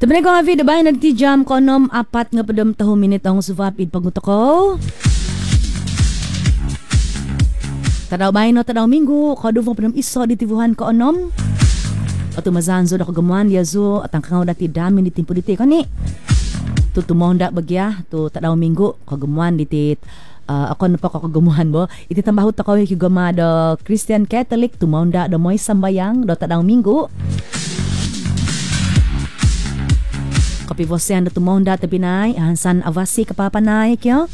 Tabi ko nga video ba nagtijam konom 4 nga padam taho minit ang suvapid paguto ko. Tadaw bay no tadaw minggu kadu mo padam iso di tibuhan ko onom. At tumazanzo na kagamuan yazo at ang kangaw dati dami ni timpo diti ko ni. Tutumonda bagya to tadaw minggu kagamuan diti ako na pa kagamuhan mo. Iti tambahot ako higama do Christian Catholic tumonda do moy sambayang do tadaw minggu. Kapibosyan na tumonda tabinay hansan avasi kapapanay kyo.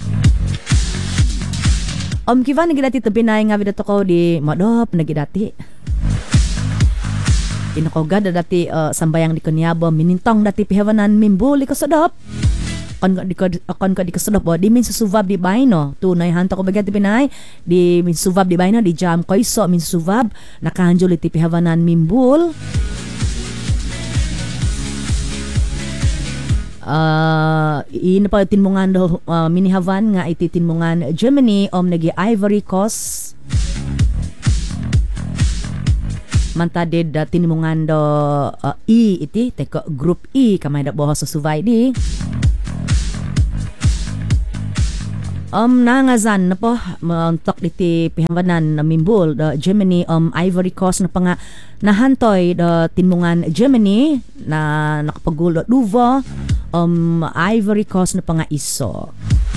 Kiva nagidati tabinay nga vidato ko di madop nagidati. Inakogada dati sambayang di kanyabo minintong dati pihewanan mimbuli ko sadop. Akon ka di kasadop di min susuvab di bayno. Tunay hanta ko bagay tabinay di min susuvab di bayno di jam ko iso min susuvab nakahanjol iti pihewanan mimbul. Ina pa tinmungan do minihavan nga iti tinmungan Germany nagi Ivory Coast mantaded tinmungan do iti teko group E kamay da bohos sa suvay di nangazan na po mantok diti pihambanan na mimbul do Germany Ivory Coast na panga nahantoy do tinmungan Germany na nakapagulo duvo Ivory Coast na panga iso.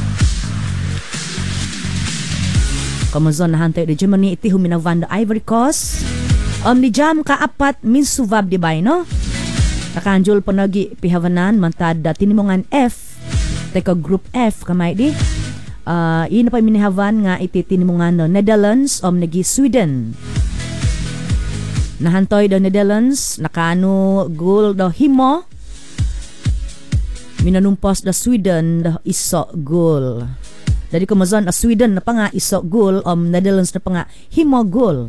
Kamazon nahantoy do Germany iti huminavan do Ivory Coast ni jam kaapat min suvab di bay no nakanjul po nagi pihawanan mantad tinmungan F teko group F kamay di ina pa minihavan nga iti tinmungan no Netherlands nagi Sweden nahantoy do Netherlands nakano goal do himo minanumpos do Sweden do iso goal dari kumazon Sweden na pa nga iso goal Netherlands na pa nga himo goal.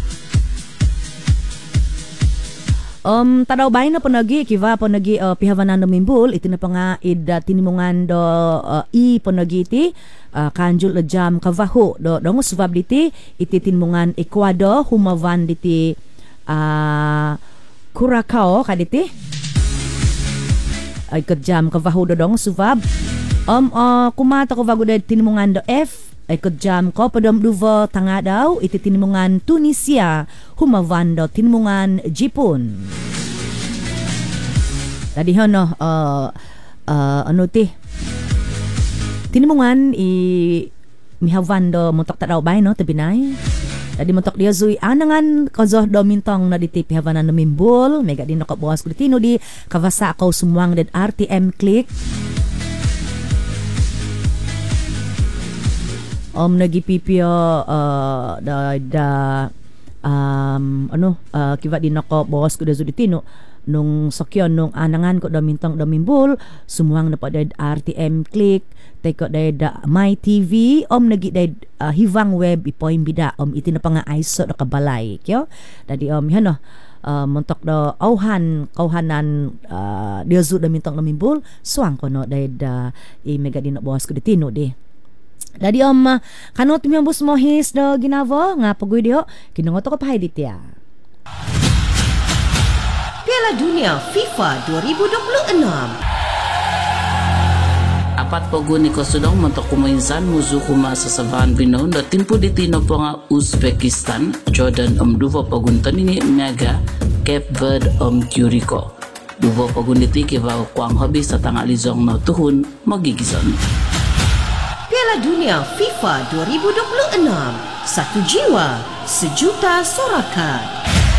Tadaw bay na ponagi kiva ponagi pihawanan do mimbul iti na pa nga tinimungan do ponagi iti kanjul la jam kavaho do dongos suvab diti iti tinmungan Ecuador humavan diti Curacao kaditi ay kadjam kavaho do dong suvab kumata ko vago de tinmungan do F ay kadjam ko padom duvo tanga daw iti tinmungan Tunisia humavan do tinmungan Jipon tadi hono ano ti tinmungan mihavan do montok tadaw bay no tabinay tadi montok dia zui anangan kazoh do mintong na diti pihawanan no mimbul mega din ko buwas kulitino di kavasa ko sumuang den RTM click nagipipyo kiva din ako buwas ko da zulitino nung sakyon nung anangan ko da mintong da mimbul sumuang na pa da RTM click teko da My TV nagi da hivang web ipoim bida iti na pa nga iso da kabalay kyo dadi hano montok do kauhanan diozu da mintong da mimbul suang ko no da mega din na buwas ko ditino di dadi kanot mi ambus mohis do ginavo nga pagoy dio kinungot ko pahay ditya. Piala Dunia FIFA 2026. Apat paguni ko sudong mantok kumainsan muzu kuma sa savan binon da timpo ditino po nga Uzbekistan Jordan duvo paguntan ni Mega Cape Verde Curacao duvo paguniti kiva kuang hobi sa tangalizong no tuhun magigison. Piala Dunia FIFA 2026. Satu jiwa, sejuta sorakan.